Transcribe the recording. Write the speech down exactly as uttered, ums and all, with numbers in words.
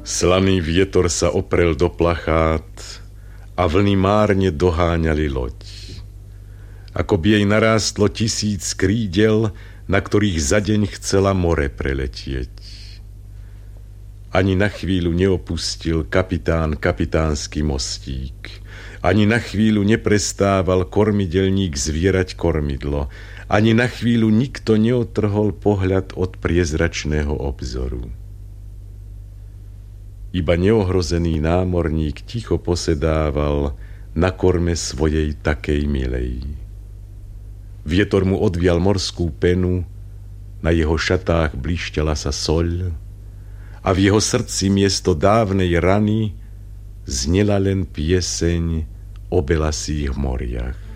Slaný vietor sa oprel do plachát a vlny márne doháňali loď. Ako by jej narástlo tisíc krídel, na ktorých za deň chcela more preletieť. Ani na chvíľu neopustil kapitán kapitánsky mostík. Ani na chvíľu neprestával kormidelník zvierať kormidlo. Ani na chvíľu nikto neotrhol pohľad od priezračného obzoru. Iba neohrozený námorník ticho posedával na korme svojej takej milej. Vietor mu odvial morskú penu, na jeho šatách blišťala sa soľ a v jeho srdci miesto dávnej rany znela len pieseň o belasých moriach.